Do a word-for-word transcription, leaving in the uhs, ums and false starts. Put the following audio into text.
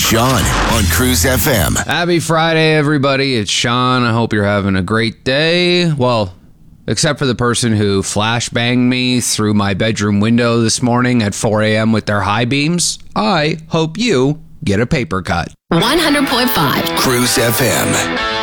Sean on Cruise F M. Happy Friday, everybody. It's Sean. I hope you're having a great day. Well, except for the person who flashbanged me through my bedroom window this morning at four a.m. with their high beams. I hope you get a paper cut. one hundred point five Cruise F M.